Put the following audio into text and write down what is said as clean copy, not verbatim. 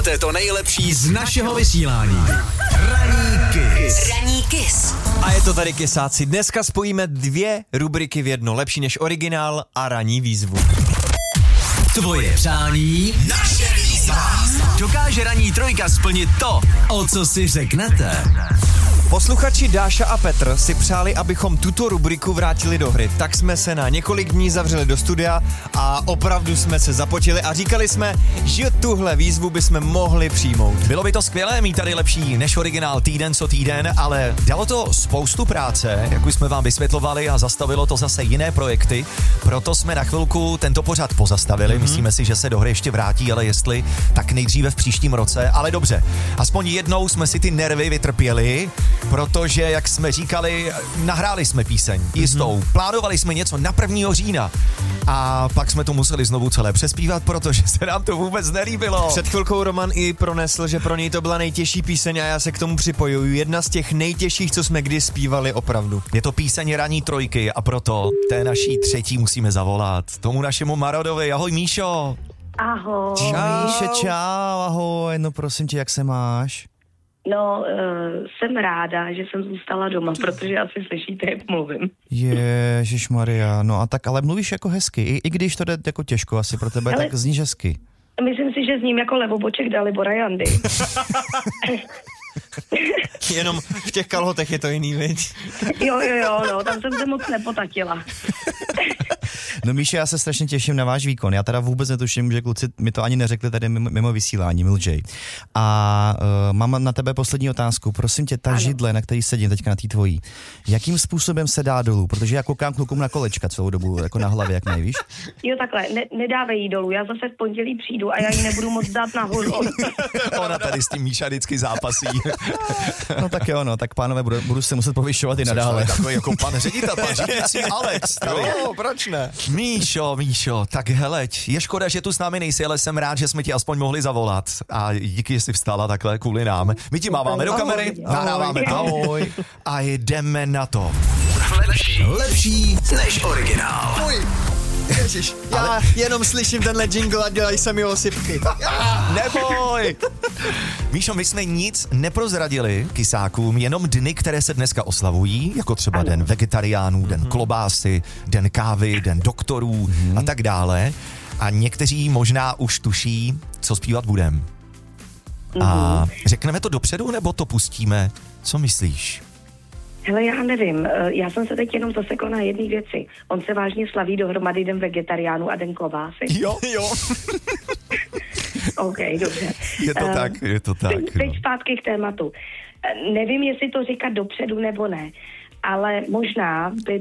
To je to nejlepší z našeho vysílání. Ranní Kiss. A je to tady Kissáci. Dneska spojíme 2 rubriky v jedno. Lepší než originál a ranní výzvu. Tvoje přání, naše výzva. Dokáže ranní trojka splnit to, o co si řeknete. Posluchači Dáša a Petr si přáli, abychom tuto rubriku vrátili do hry. Tak jsme se na několik dní zavřeli do studia a opravdu jsme se zapotili a říkali jsme, že tuhle výzvu bychom mohli přijmout. Bylo by to skvělé mít tady lepší než originál týden co týden, ale dalo to spoustu práce, jak už jsme vám vysvětlovali, a zastavilo to zase jiné projekty. Proto jsme na chvilku tento pořad pozastavili. Myslíme si, že se do hry ještě vrátí, ale jestli, tak nejdříve v příštím roce. Ale dobře, aspoň jednou jsme si ty nervy vytrpěli, protože, jak jsme říkali, nahráli jsme píseň jistou. Plánovali jsme něco na 1. října a pak jsme to museli znovu celé přespívat, protože se nám to vůbec nelíbilo. Před chvilkou Roman i pronesl, že pro něj to byla nejtěžší píseň a já se k tomu připojuju. Jedna z těch nejtěžších, co jsme kdy zpívali opravdu. Je to píseň ranní trojky a proto té naší třetí musíme zavolat. Tomu našemu Marodovi. Ahoj, Míšo. Ahoj. Čau. Míše, čau, ahoj, no prosím tě, jak se máš? No, jsem ráda, že jsem zůstala doma, protože asi slyšíte, jak mluvím. Ježišmarja, no a tak, ale mluvíš jako hezky, i když to jde jako těžko asi pro tebe, ale tak zníš hezky. Myslím si, že zním jako levoboček Dalibora Jandy. Jenom v těch kalhotech je to jiný, viď? Jo, no, tam jsem se moc nepotatila. No Míše, já se strašně těším na váš výkon. Já teda vůbec netuším, že kluci mi to ani neřekli tady mimo vysílání, Milžej. A mám na tebe poslední otázku. Prosím tě, ta židle, na který sedím teďka na té tvojí, jakým způsobem se dá dolů? Protože já koukám klukům na kolečka celou dobu, jako na hlavě, jak nejvíš? Jo, takhle, nedávej jí dolů, já zase v pondělí přijdu a já ji nebudu moc dát nahoru. Ona tady s tím Míša vždycky zápasí. No tak jo, no, tak pánové, budu se muset povyšovat i nadále. Takový jako pan ředitel, pan řídící Alex. Jo, proč ne? Míšo, tak heleď, je škoda, že tu s námi nejsi, ale jsem rád, že jsme ti aspoň mohli zavolat. A díky, že jsi vstala takhle kvůli nám. My ti máváme do kamery, nahráváme to. Ahoj. A jdeme na to. Lepší než originál. Ježiš, já jenom slyším tenhle jingle a dělají se mi osypky. Neboj! Míšo, my jsme nic neprozradili kysákům, jenom dny, které se dneska oslavují, jako třeba den vegetariánů, den klobásy, den kávy, den doktorů a tak dále. A někteří možná už tuší, co zpívat budem. A řekneme to dopředu, nebo to pustíme? Co myslíš? Hele, já nevím, já jsem se teď jenom zasekla na jedné věci. On se vážně slaví dohromady den vegetariánů a den klobásy. Jo. OK, dobře. Je to tak. Teď zpátky k tématu. Nevím, jestli to říkat dopředu nebo ne, ale možná by